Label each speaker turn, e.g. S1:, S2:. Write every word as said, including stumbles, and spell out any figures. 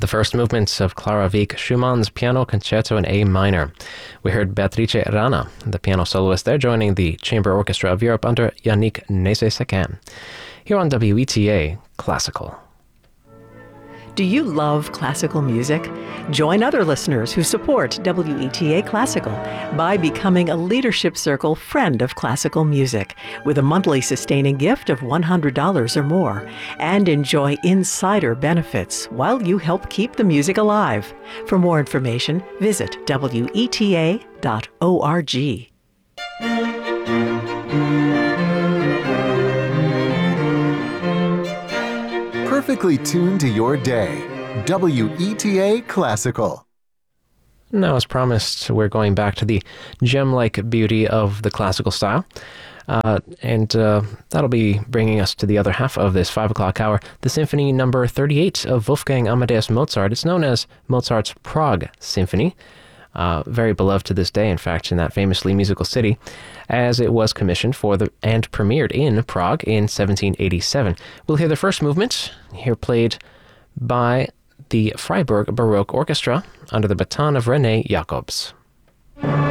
S1: the first movements of Clara Wieck Schumann's Piano Concerto in A minor. We heard Beatrice Rana, the piano soloist there, joining the Chamber Orchestra of Europe under Yannick Nézet-Séquin. Here on W E T A Classical.
S2: Do you love classical music? Join other listeners who support W E T A Classical by becoming a Leadership Circle Friend of Classical Music with a monthly sustaining gift of one hundred dollars or more, and enjoy insider benefits while you help keep the music alive. For more information, visit W E T A dot org.
S3: Perfectly tuned to your day. W E T A Classical.
S1: Now, as promised, we're going back to the gem-like beauty of the classical style. Uh, and uh, that'll be bringing us to the other half of this five o'clock hour, the Symphony Number thirty-eight of Wolfgang Amadeus Mozart. It's known as Mozart's Prague Symphony. Uh, very beloved to this day, in fact, in that famously musical city, as it was commissioned for the and premiered in Prague in seventeen eighty-seven. We'll hear the first movement, here played by the Freiburg Baroque Orchestra under the baton of René Jacobs.